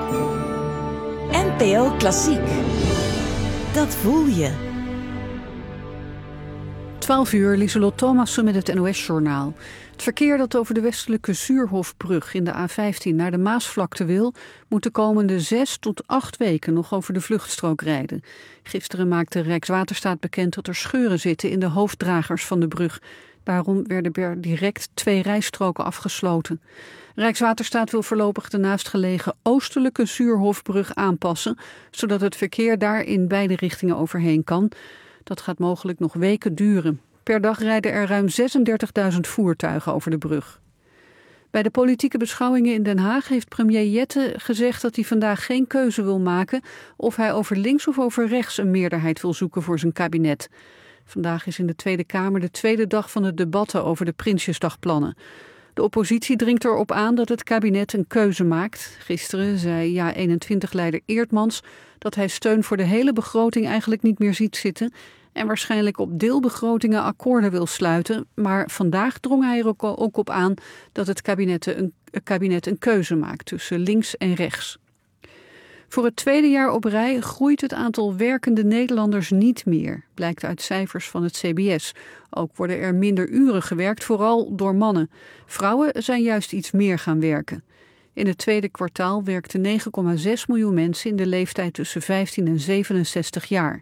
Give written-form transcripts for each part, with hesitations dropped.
NPO Klassiek. Dat voel je. 12 uur, Lieselot Thomassen met het NOS-journaal. Het verkeer dat over de westelijke Zuurhofbrug in de A15 naar de Maasvlakte wil, moet de komende 6 tot 8 weken nog over de vluchtstrook rijden. Gisteren maakte Rijkswaterstaat bekend dat er scheuren zitten in de hoofddragers van de brug. Daarom werden er direct 2 rijstroken afgesloten. Rijkswaterstaat wil voorlopig de naastgelegen oostelijke Zuurhofbrug aanpassen, zodat het verkeer daar in beide richtingen overheen kan. Dat gaat mogelijk nog weken duren. Per dag rijden er ruim 36.000 voertuigen over de brug. Bij de politieke beschouwingen in Den Haag heeft premier Jette gezegd dat hij vandaag geen keuze wil maken of hij over links of over rechts een meerderheid wil zoeken voor zijn kabinet. Vandaag is in de Tweede Kamer de tweede dag van de debatten over de Prinsjesdagplannen. De oppositie dringt erop aan dat het kabinet een keuze maakt. Gisteren zei JA21-leider Eertmans dat hij steun voor de hele begroting eigenlijk niet meer ziet zitten en waarschijnlijk op deelbegrotingen akkoorden wil sluiten. Maar vandaag drong hij er ook op aan dat het kabinet een keuze maakt tussen links en rechts. Voor het tweede jaar op rij groeit het aantal werkende Nederlanders niet meer, blijkt uit cijfers van het CBS. Ook worden er minder uren gewerkt, vooral door mannen. Vrouwen zijn juist iets meer gaan werken. In het tweede kwartaal werkten 9,6 miljoen mensen in de leeftijd tussen 15 en 67 jaar.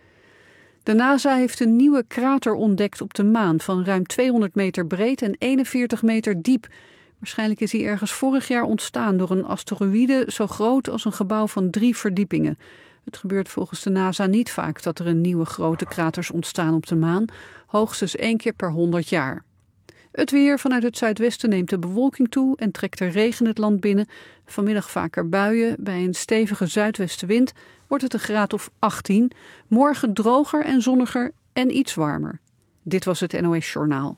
De NASA heeft een nieuwe krater ontdekt op de maan van ruim 200 meter breed en 41 meter diep. Waarschijnlijk is hij ergens vorig jaar ontstaan door een asteroïde zo groot als een gebouw van 3 verdiepingen. Het gebeurt volgens de NASA niet vaak dat er een nieuwe grote kraters ontstaan op de maan, hoogstens 1 keer per 100 jaar. Het weer: vanuit het zuidwesten neemt de bewolking toe en trekt er regen het land binnen. Vanmiddag vaker buien. Bij een stevige zuidwestenwind wordt het een graad of 18. Morgen droger en zonniger en iets warmer. Dit was het NOS Journaal.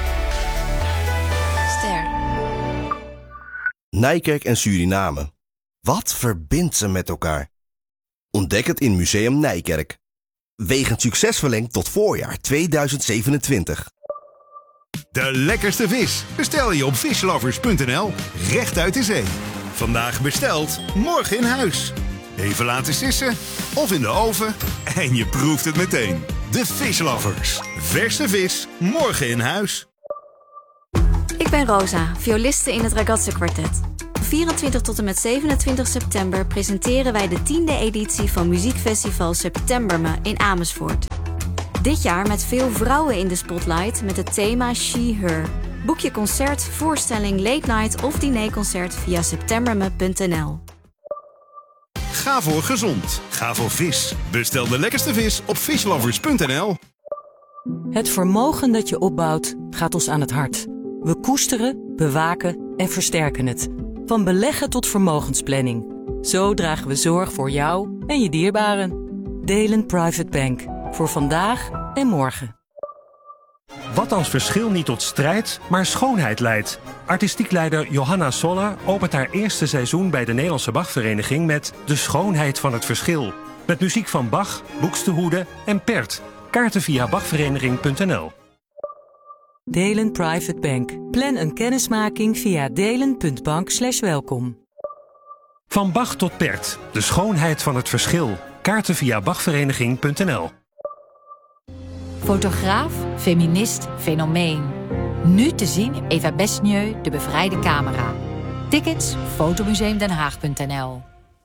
Nijkerk en Suriname. Wat verbindt ze met elkaar? Ontdek het in Museum Nijkerk. Wegens succes verlengd tot voorjaar 2027. De lekkerste vis bestel je op fishlovers.nl, recht uit de zee. Vandaag besteld, morgen in huis. Even laten sissen of in de oven en je proeft het meteen. De Fishlovers. Verse vis, morgen in huis. Ik ben Rosa, violiste in het Ragazze Quartet. 24 tot en met 27 september presenteren wij de 10e editie van muziekfestival Septemberme in Amersfoort. Dit jaar met veel vrouwen in de spotlight met het thema She-Her. Boek je concert, voorstelling, late night of dinerconcert via septemberme.nl. Ga voor gezond. Ga voor vis. Bestel de lekkerste vis op fishlovers.nl. Het vermogen dat je opbouwt gaat ons aan het hart. We koesteren, bewaken en versterken het. Van beleggen tot vermogensplanning. Zo dragen we zorg voor jou en je dierbaren. Delen Private Bank. Voor vandaag en morgen. Wat als verschil niet tot strijd, maar schoonheid leidt. Artistiek leider Johanna Soller opent haar eerste seizoen bij de Nederlandse Bachvereniging met De Schoonheid van het Verschil. Met muziek van Bach, Buxtehude en Pärt. Kaarten via bachvereniging.nl. Delen Private Bank. Plan een kennismaking via delen.bank/welkom. Van Bach tot Pärt. De Schoonheid van het Verschil. Kaarten via bachvereniging.nl. Fotograaf, feminist, fenomeen. Nu te zien Eva Besnieu, De Bevrijde Camera. Tickets fotomuseumdenhaag.nl.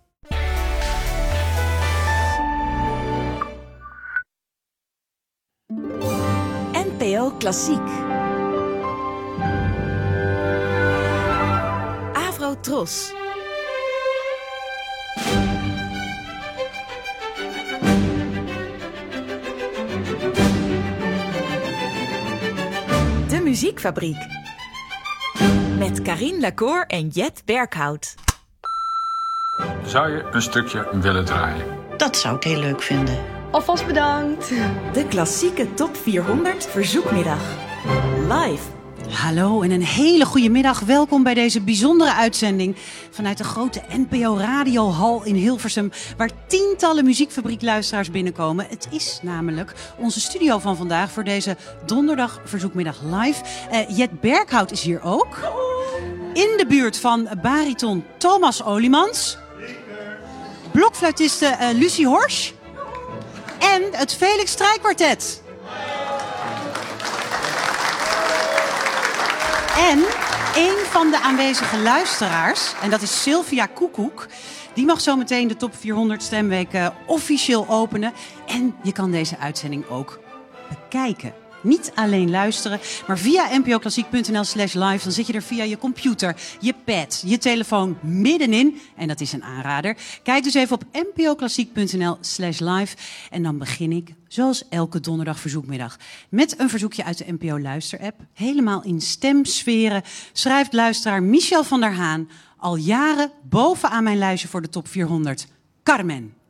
NPO Klassiek. Avro Tros. De Muziekfabriek. Met Carine Lacour en Jet Berkhout. Zou je een stukje willen draaien? Dat zou ik heel leuk vinden. Alvast bedankt. De klassieke top 400 verzoekmiddag. Live. Hallo en een hele goede middag. Welkom bij deze bijzondere uitzending vanuit de grote NPO Radiohal in Hilversum, waar tientallen muziekfabriekluisteraars binnenkomen. Het is namelijk onze studio van vandaag voor deze donderdag verzoekmiddag live. Jet Berkhout is hier ook. In de buurt van bariton Thomas Oliemans. blokfluitiste Lucie Horsch. En het Felix Strijkkwartet. En een van de aanwezige luisteraars, en dat is Sylvia Koekoek, die mag zo meteen de Top 400 Stemweek officieel openen. En je kan deze uitzending ook bekijken. Niet alleen luisteren, maar via npoklassiek.nl/live. Dan zit je er via je computer, je pad, je telefoon middenin. En dat is een aanrader. Kijk dus even op npoklassiek.nl/live. En dan begin ik, zoals elke donderdag verzoekmiddag, met een verzoekje uit de NPO Luister-app. Helemaal in stemsferen schrijft luisteraar Michel van der Haan al jaren bovenaan mijn lijstje voor de Top 400. Carmen.